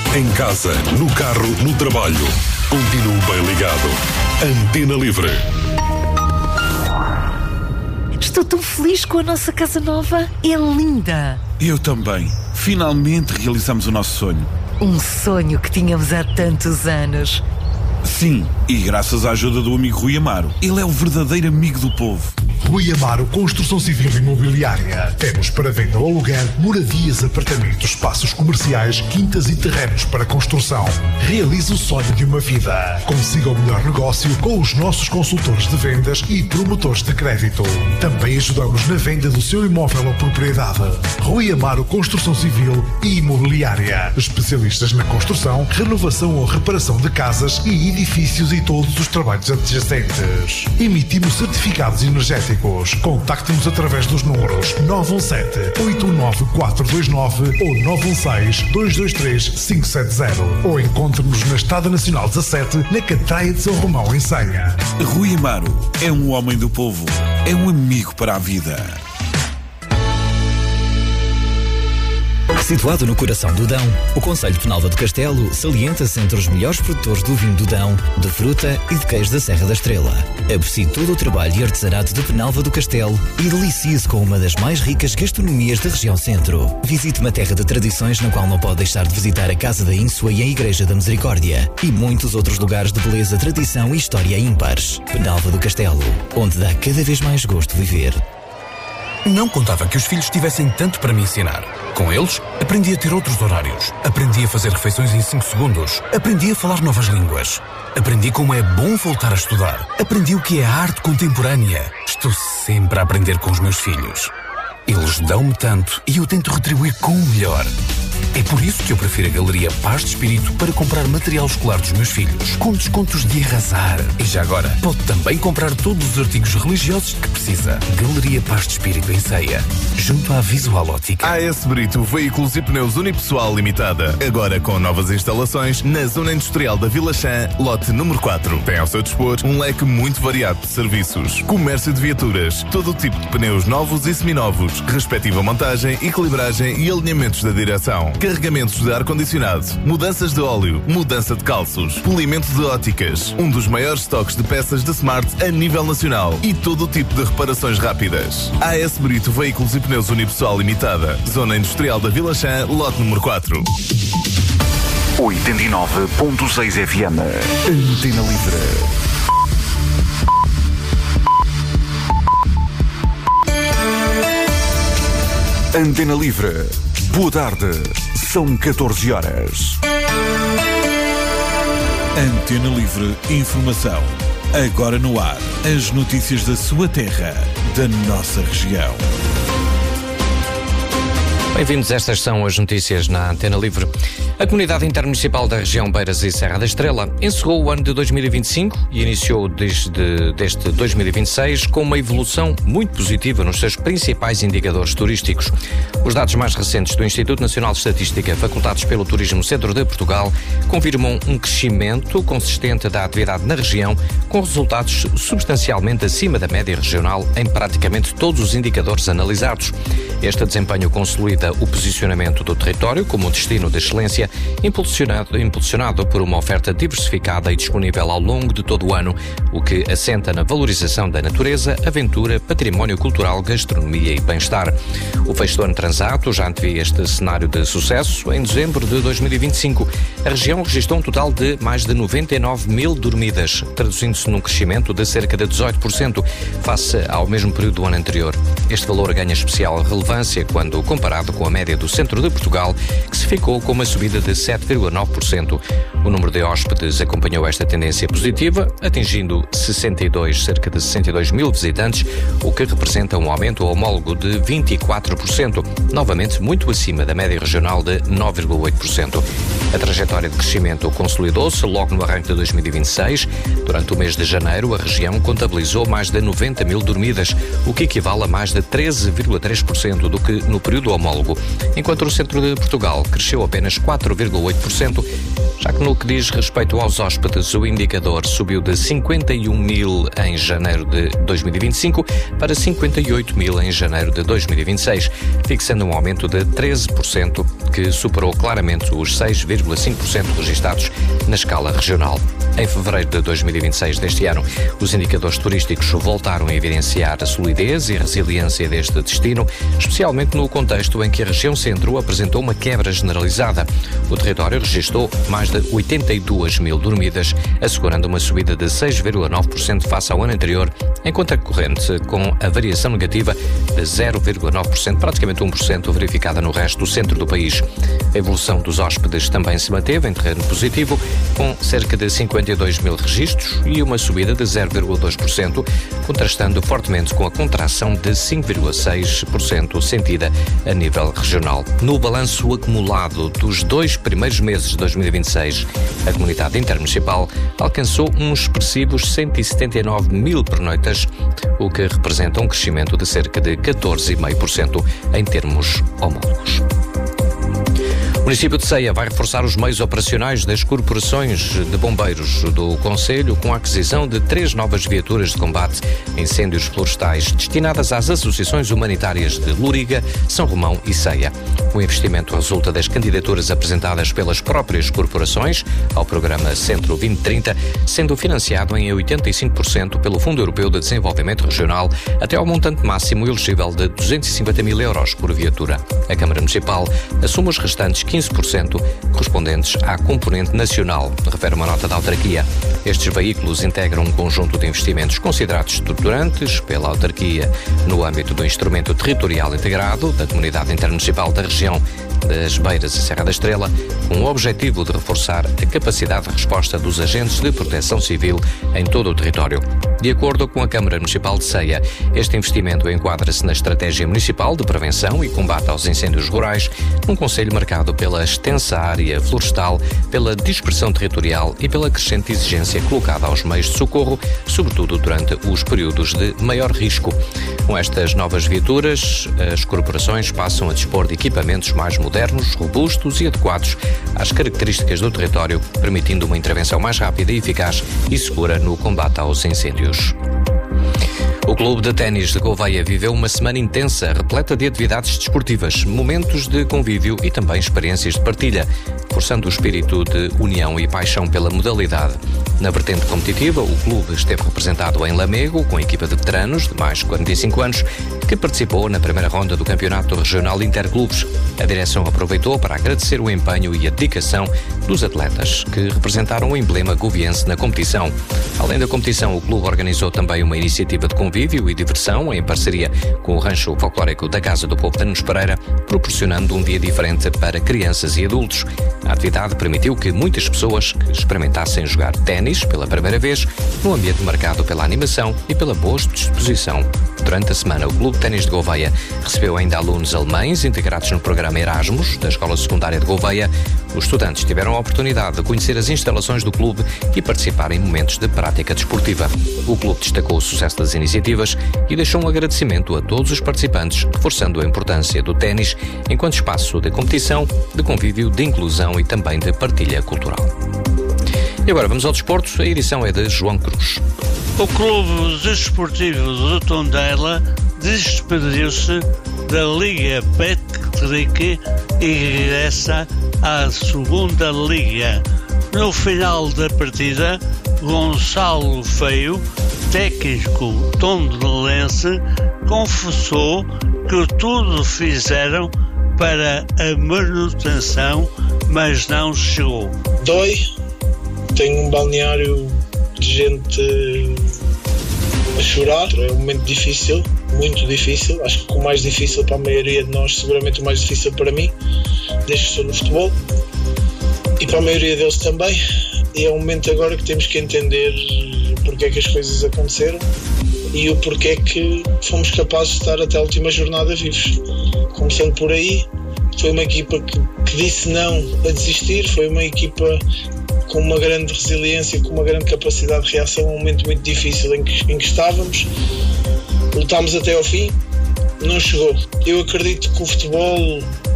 Em casa, no carro, no trabalho. Continue bem ligado. Antena Livre. Estou tão feliz com a nossa casa nova. É linda. Eu também. Finalmente realizamos o nosso sonho. Um sonho que tínhamos há tantos anos. Sim, e graças à ajuda do amigo Rui Amaro. Ele é o verdadeiro amigo do povo. Rui Amaro Construção Civil e Imobiliária. Temos para venda ou aluguer moradias, apartamentos, espaços comerciais, quintas e terrenos para construção. Realize o sonho de uma vida. Consiga o melhor negócio com os nossos consultores de vendas e promotores de crédito. Também ajudamos na venda do seu imóvel ou propriedade. Rui Amaro Construção Civil e Imobiliária. Especialistas na construção, renovação ou reparação de casas e edifícios e todos os trabalhos adjacentes. Emitimos certificados energéticos. Contacte-nos através dos números 917-89429 ou 916-223-570 ou encontre-nos na Estrada Nacional 17, na Catraia de São Romão, em Senha. Rui Amaro é um homem do povo. É um amigo para a vida. Situado no coração do Dão, o concelho de Penalva do Castelo salienta-se entre os melhores produtores do vinho do Dão, de fruta e de queijo da Serra da Estrela. Aprecie todo o trabalho e artesanato de Penalva do Castelo e delicie-se com uma das mais ricas gastronomias da região centro. Visite uma terra de tradições na qual não pode deixar de visitar a Casa da Ínsua e a Igreja da Misericórdia e muitos outros lugares de beleza, tradição e história ímpares. Penalva do Castelo, onde dá cada vez mais gosto viver. Não contava que os filhos tivessem tanto para me ensinar. Com eles, aprendi a ter outros horários. Aprendi a fazer refeições em 5 segundos. Aprendi a falar novas línguas. Aprendi como é bom voltar a estudar. Aprendi o que é a arte contemporânea. Estou sempre a aprender com os meus filhos. Eles dão-me tanto e eu tento retribuir com o melhor. É por isso que eu prefiro a Galeria Paz de Espírito para comprar material escolar dos meus filhos, com descontos de arrasar. E já agora, pode também comprar todos os artigos religiosos que precisa. Galeria Paz de Espírito em Ceia, junto à Visual Ótica. AS Brito Veículos e Pneus Unipessoal Limitada. Agora com novas instalações na Zona Industrial da Vila Chã, lote número 4. Tem ao seu dispor um leque muito variado de serviços. Comércio de viaturas, todo o tipo de pneus novos e seminovos, respectiva montagem, equilibragem e alinhamentos da direção. Carregamentos de ar-condicionado, mudanças de óleo, mudança de calços, polimento de óticas, um dos maiores estoques de peças de Smart a nível nacional e todo o tipo de reparações rápidas. AS Brito Veículos e Pneus Unipessoal Limitada, Zona Industrial da Vila Chã, lote número 4. 89.6 FM. Antena Livre. Antena Livre. Boa tarde. São 14 horas. Antena Livre Informação. Agora no ar. As notícias da sua terra, da nossa região. Bem-vindos, estas são as notícias na Antena Livre. A Comunidade Intermunicipal da região Beiras e Serra da Estrela encerrou o ano de 2025 e iniciou deste 2026 com uma evolução muito positiva nos seus principais indicadores turísticos. Os dados mais recentes do Instituto Nacional de Estatística, facultados pelo Turismo Centro de Portugal, confirmam um crescimento consistente da atividade na região, com resultados substancialmente acima da média regional em praticamente todos os indicadores analisados. Este desempenho consolida o posicionamento do território como um destino de excelência, impulsionado por uma oferta diversificada e disponível ao longo de todo o ano, o que assenta na valorização da natureza, aventura, património cultural, gastronomia e bem-estar. O fecho do ano transato já antevia este cenário de sucesso. Em dezembro de 2025, a região registrou um total de mais de 99 mil dormidas, traduzindo-se num crescimento de cerca de 18% face ao mesmo período do ano anterior. Este valor ganha especial relevância quando comparado com a média do centro de Portugal, que se ficou com uma subida de 7,9%. O número de hóspedes acompanhou esta tendência positiva, atingindo cerca de 62 mil visitantes, o que representa um aumento homólogo de 24%, novamente muito acima da média regional de 9,8%. A trajetória de crescimento consolidou-se logo no arranque de 2026. Durante o mês de janeiro, a região contabilizou mais de 90 mil dormidas, o que equivale a mais de 13,3% do que no período homólogo. jogo, enquanto o centro de Portugal cresceu apenas 4,8%, já que no que diz respeito aos hóspedes, o indicador subiu de 51 mil em janeiro de 2025 para 58 mil em janeiro de 2026, fixando um aumento de 13%, que superou claramente os 6,5% registados na escala regional. Em fevereiro de 2026 deste ano, os indicadores turísticos voltaram a evidenciar a solidez e resiliência deste destino, especialmente no contexto em que a região centro apresentou uma quebra generalizada. O território registrou mais de 82 mil dormidas, assegurando uma subida de 6,9% face ao ano anterior, em conta corrente, com a variação negativa de 0,9%, praticamente 1% verificada no resto do centro do país. A evolução dos hóspedes também se manteve em terreno positivo, com cerca de 52 mil registros e uma subida de 0,2%, contrastando fortemente com a contração de 5,6% sentida a nível regional. No balanço acumulado dos 2 primeiros meses de 2026, a comunidade intermunicipal alcançou uns expressivos 179 mil pernoitas, o que representa um crescimento de cerca de 14,5% em termos homólogos. O município de Ceia vai reforçar os meios operacionais das corporações de bombeiros do concelho com a aquisição de 3 novas viaturas de combate a incêndios florestais destinadas às associações humanitárias de Loriga, São Romão e Ceia. O investimento resulta das candidaturas apresentadas pelas próprias corporações ao programa Centro 2030, sendo financiado em 85% pelo Fundo Europeu de Desenvolvimento Regional até ao montante máximo elegível de 250 mil euros por viatura. A Câmara Municipal assume os restantes 15% correspondentes à componente nacional, refere uma nota da autarquia. Estes veículos integram um conjunto de investimentos considerados estruturantes pela autarquia no âmbito do Instrumento Territorial Integrado da Comunidade Intermunicipal da Região das Beiras e Serra da Estrela, com o objetivo de reforçar a capacidade de resposta dos agentes de proteção civil em todo o território. De acordo com a Câmara Municipal de Ceia, este investimento enquadra-se na Estratégia Municipal de Prevenção e Combate aos Incêndios Rurais, num concelho marcado pela extensa área florestal, pela dispersão territorial e pela crescente exigência colocada aos meios de socorro, sobretudo durante os períodos de maior risco. Com estas novas viaturas, as corporações passam a dispor de equipamentos mais modernos, robustos e adequados às características do território, permitindo uma intervenção mais rápida e eficaz e segura no combate aos incêndios. O Clube de Ténis de Gouveia viveu uma semana intensa, repleta de atividades desportivas, momentos de convívio e também experiências de partilha, forçando o espírito de união e paixão pela modalidade. Na vertente competitiva, o clube esteve representado em Lamego, com a equipa de veteranos de mais de 45 anos, que participou na primeira ronda do Campeonato Regional Interclubes. A direção aproveitou para agradecer o empenho e a dedicação dos atletas, que representaram o emblema goviense na competição. Além da competição, o clube organizou também uma iniciativa de convívio e diversão em parceria com o Rancho Folclórico da Casa do Povo de Nunes Pereira, proporcionando um dia diferente para crianças e adultos. A atividade permitiu que muitas pessoas que experimentassem jogar ténis pela primeira vez, num ambiente marcado pela animação e pela boa disposição. Durante a semana, o Clube de Ténis de Gouveia recebeu ainda alunos alemães integrados no programa Erasmus da Escola Secundária de Gouveia. Os estudantes tiveram a oportunidade de conhecer as instalações do clube e participar em momentos de prática desportiva. O clube destacou o sucesso das iniciativas e deixou um agradecimento a todos os participantes, reforçando a importância do ténis enquanto espaço de competição, de convívio, de inclusão e também de partilha cultural. E agora vamos ao desporto. A edição é de João Cruz. O Clube Desportivo de Tondela despediu-se da Liga Betclic e regressa à Segunda Liga. No final da partida, Gonçalo Feio, técnico tondelense, confessou que tudo fizeram para a manutenção, mas não chegou. Dói. Tenho um balneário de gente a chorar. É um momento difícil, muito difícil. Acho que o mais difícil para a maioria de nós, seguramente o mais difícil para mim, desde que estou no futebol, e para a maioria deles também. E é um momento agora que temos que entender porque é que as coisas aconteceram e o porquê que fomos capazes de estar até a última jornada vivos. Começando por aí, foi uma equipa que disse não a desistir, foi uma equipa com uma grande resiliência, com uma grande capacidade de reação a um momento muito difícil em que estávamos. Lutámos até ao fim, não chegou. Eu acredito que o futebol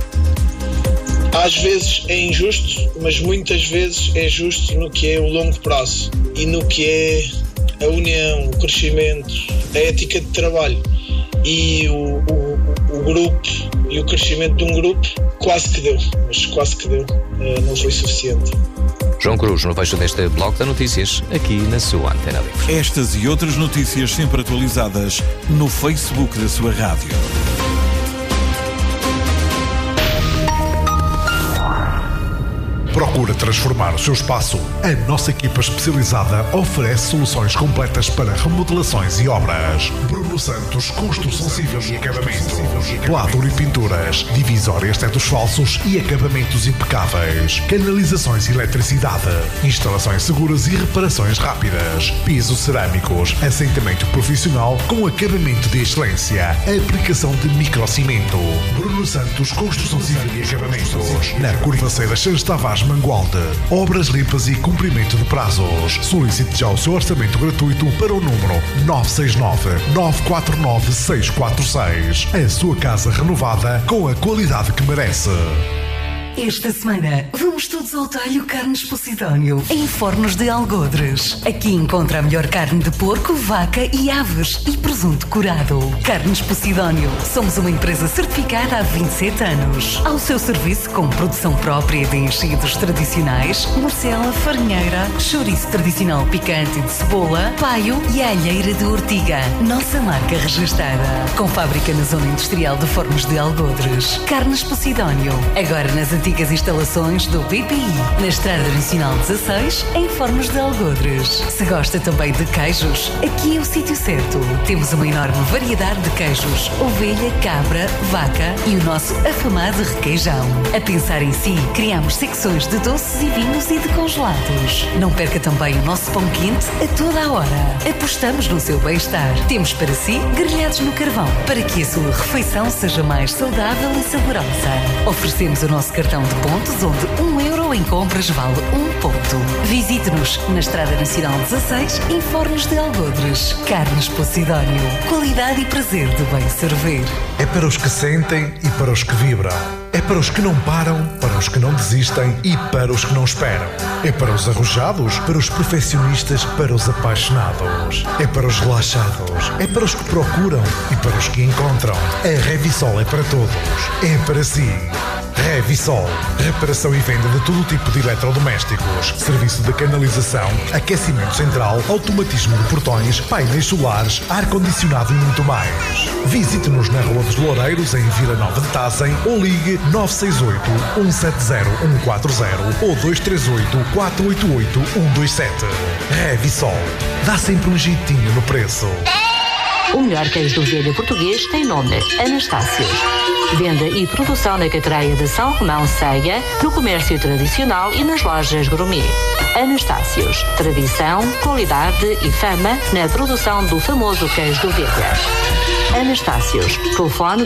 Às vezes é injusto, mas muitas vezes é justo no que é o longo prazo e no que é a união, o crescimento, a ética de trabalho e o grupo e o crescimento de um grupo. Quase que deu, mas quase que deu, não foi suficiente. João Cruz, no fecho deste Bloco de Notícias, aqui na sua Antena Livre. Estas e outras notícias sempre atualizadas no Facebook da sua rádio. Procura transformar o seu espaço? A nossa equipa especializada oferece soluções completas para remodelações e obras. Bruno Santos, Construção Civil e Acabamento. Pladur e pinturas, divisórias tetos falsos e acabamentos impecáveis. Canalizações e eletricidade. Instalações seguras e reparações rápidas. Pisos cerâmicos, assentamento profissional com acabamento de excelência. Aplicação de microcimento. Bruno Santos, Construção Civil e Acabamentos. Na Curvaceira Santos Tavares Mangualde. Obras limpas e cumprimento de prazos. Solicite já o seu orçamento gratuito para o número 969-949-646. A sua casa renovada com a qualidade que merece. Esta semana vamos todos ao talho Carnes Posidónio, em Fornos de Algodres. Aqui encontra a melhor carne de porco, vaca e aves e presunto curado. Carnes Posidónio. Somos uma empresa certificada há 27 anos. Ao seu serviço com produção própria de enchidos tradicionais, morcela, farinheira, chouriço tradicional picante de cebola, paio e alheira de ortiga. Nossa marca registada. Com fábrica na zona industrial de Fornos de Algodres. Carnes Posidónio. Agora nas antigas instalações do BPI, na Estrada Nacional 16, em Fornos de Algodres. Se gosta também de queijos, aqui é o sítio certo. Temos uma enorme variedade de queijos, ovelha, cabra, vaca e o nosso afamado requeijão. A pensar em si, criamos secções de doces e vinhos e de congelados. Não perca também o nosso pão quente a toda a hora. Apostamos no seu bem-estar. Temos para si grelhados no carvão, para que a sua refeição seja mais saudável e saborosa. Oferecemos o nosso cartão de pontos, onde €1 em compras vale 1 ponto. Visite-nos na Estrada Nacional 16, em Fornos de Algodres. Carnes Posidónio. Qualidade e prazer de bem servir. É para os que sentem e para os que vibram. É para os que não param, para os que não desistem e para os que não esperam. É para os arrojados, para os perfeccionistas, para os apaixonados. É para os relaxados. É para os que procuram e para os que encontram. A Revisol é para todos. É para si. Revisol. Reparação e venda de todo tipo de eletrodomésticos. Serviço de canalização, aquecimento central, automatismo de portões, painéis solares, ar-condicionado e muito mais. Visite-nos na Rua dos Loureiros, em Vila Nova de Tazem, ou ligue 968-170-140 ou 238-488-127. Revisol. Dá sempre um jeitinho no preço. O melhor queijo do velho português tem nome: Anastácios. Venda e produção na Catreia de São Romão Ceia, no comércio tradicional e nas lojas gourmet. Anastácios. Tradição, qualidade e fama na produção do famoso queijo do Velha. Anastácios. Telefone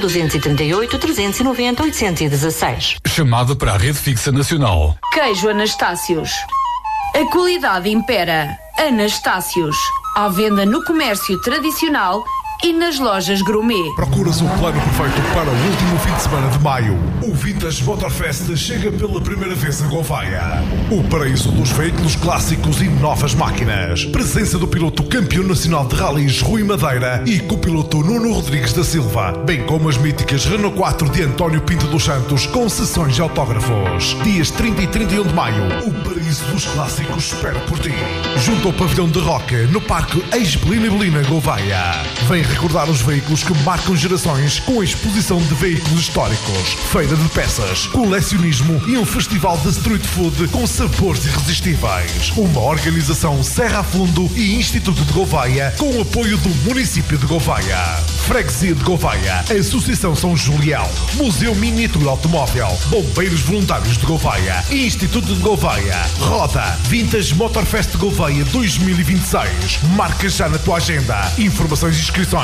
238-390-816. Chamada para a Rede Fixa Nacional. Queijo Anastácios. A qualidade impera. Anastácios. À venda no comércio tradicional e nas lojas gourmet. Procuras o plano perfeito para o último fim de semana de maio. O Vintage Motorfest chega pela primeira vez a Gouveia. O paraíso dos veículos clássicos e novas máquinas. Presença do piloto campeão nacional de rallies Rui Madeira e copiloto Nuno Rodrigues da Silva, bem como as míticas Renault 4 de António Pinto dos Santos, com sessões de autógrafos. Dias 30 e 31 de maio, o paraíso dos clássicos espera por ti. Junto ao pavilhão de rock, no Parque Ex-Belina e Belina, Gouveia. Vem recordar os veículos que marcam gerações com a exposição de veículos históricos, feira de peças, colecionismo e um festival de street food com sabores irresistíveis. Uma organização Serra a Fundo e Instituto de Gouveia, com o apoio do município de Gouveia. Freguesia de Gouveia, Associação São Julião, Museu Miniatura Automóvel, Bombeiros Voluntários de Gouveia, Instituto de Gouveia. Roda Vintage Motorfest de Gouveia 2026. Marca já na tua agenda. Informações e inscrições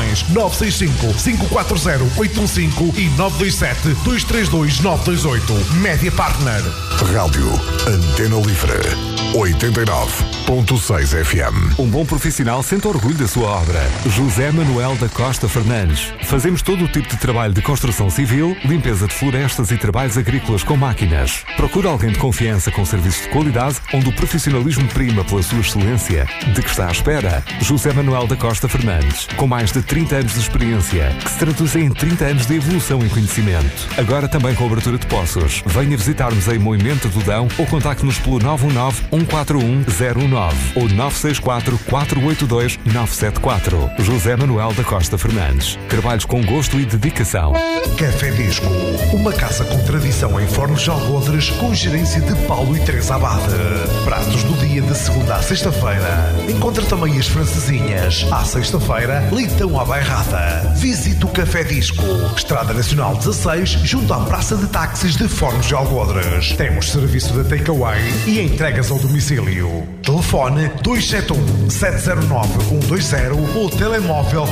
965-540-815 e 927-232-928. Média Partner. Rádio Antena Livre. 89.6 FM. Um bom profissional sente orgulho da sua obra. José Manuel da Costa Fernandes. Fazemos todo o tipo de trabalho de construção civil, limpeza de florestas e trabalhos agrícolas com máquinas. Procura alguém de confiança com serviços de qualidade, onde o profissionalismo prima pela sua excelência. De que está à espera? José Manuel da Costa Fernandes. Com mais de 30 anos de experiência, que se traduzem em 30 anos de evolução e conhecimento. Agora também com abertura de poços. Venha visitar-nos em Moimento do Dão ou contacte-nos pelo 919-141-019 ou 964-482-974. José Manuel da Costa Fernandes. Trabalhos com gosto e dedicação. Café Disco, uma casa com tradição em Fornos de Algodres, com gerência de Paulo e Teresa Abade. Pratos do dia de segunda à sexta-feira. Encontra também as francesinhas. À sexta-feira, leitão à bairrada. Visite o Café Disco, Estrada Nacional 16, junto à Praça de Táxis de Fornos de Algodres. Temos serviço de takeaway e entregas ao domicílio. Telefone 271-709-120 ou telemóvel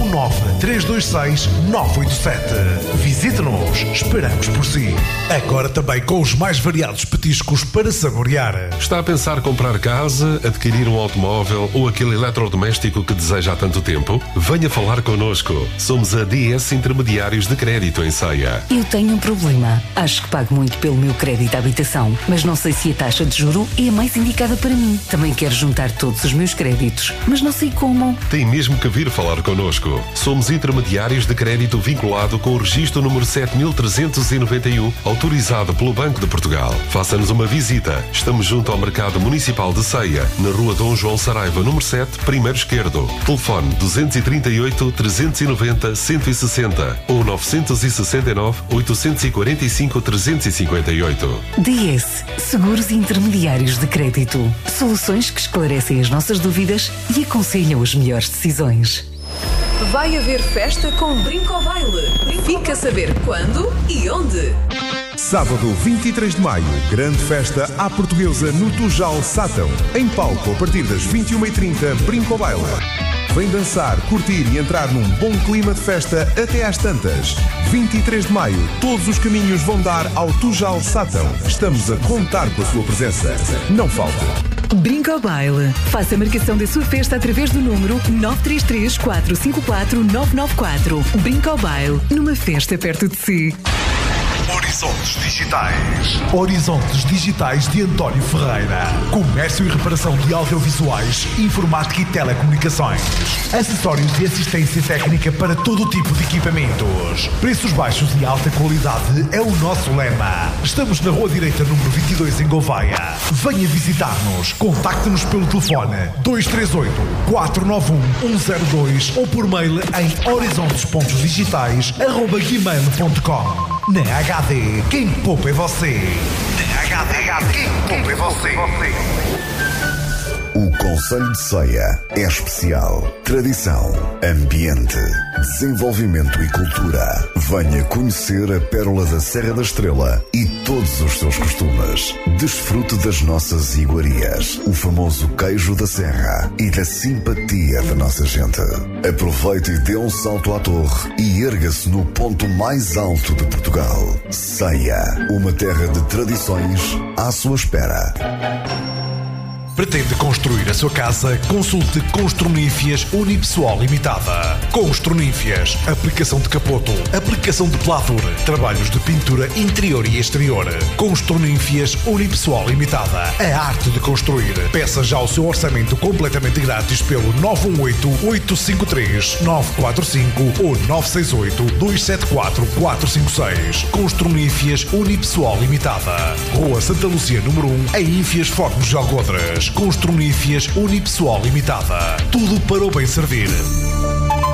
919-326-987. Visite-nos, esperamos por si. Agora também com os mais variados petiscos para saborear. Está a pensar comprar casa, adquirir um automóvel ou aquele eletrodoméstico que deseja há tanto tempo? Venha falar connosco. Somos a DS Intermediários de Crédito em Ceia. Eu tenho um problema. Acho que pago muito pelo meu crédito à habitação, mas não sei se a taxa de juro é a mais indicada para mim. Também quero juntar todos os meus créditos, mas não sei como. Tem mesmo que vir falar connosco. Somos intermediários de crédito vinculado com o registro número 7391, autorizado pelo Banco de Portugal. Faça-nos uma visita. Estamos junto ao Mercado Municipal de Ceia, na Rua Dom João Saraiva, número 7, primeiro esquerdo. Telefone 238 390 160 ou 969 845 358. DS, Seguros Intermediários de Crédito. Soluções que esclarecem as nossas dúvidas e aconselham as melhores decisões. Vai haver festa com Brinco ao Baile. Fica a saber quando e onde. Sábado 23 de maio, grande festa à portuguesa no Tujal Sátão. Em palco a partir das 21h30, Brinco ao Baile. Vem dançar, curtir e entrar num bom clima de festa até às tantas. 23 de maio, todos os caminhos vão dar ao Tujal Sátão. Estamos a contar com a sua presença. Não falte. Brinco ao Baile. Faça a marcação da sua festa através do número 933-454-994. Brinco ao Baile, numa festa perto de si. Horizontes Digitais. Horizontes Digitais de António Ferreira. Comércio e reparação de audiovisuais, informática e telecomunicações. Acessórios e assistência técnica para todo o tipo de equipamentos. Preços baixos e alta qualidade é o nosso lema. Estamos na Rua Direita, número 22, em Gouveia. Venha visitar-nos. Contacte-nos pelo telefone 238-491-102 ou por mail em horizontes.digitais@gmail.com. Na HD, quem poupa é você. Na HD, quem poupa é você. O Concelho de Ceia é especial. Tradição, ambiente, desenvolvimento e cultura. Venha conhecer a pérola da Serra da Estrela e todos os seus costumes. Desfrute das nossas iguarias, o famoso queijo da serra e da simpatia da nossa gente. Aproveite e dê um salto à torre e erga-se no ponto mais alto de Portugal. Ceia, uma terra de tradições à sua espera. Pretende construir a sua casa? Consulte Construnífias Unipessoal Limitada. Construnífias, aplicação de capoto, aplicação de pladur, trabalhos de pintura interior e exterior. Construnífias Unipessoal Limitada. A arte de construir. Peça já o seu orçamento completamente grátis pelo 918-853-945 ou 968-274-456. Construnífias Unipessoal Limitada. Rua Santa Lúcia, número 1, em Ínfias, Fornos de Algodres. Construnífias Unipessoal Limitada. Tudo para o bem servir.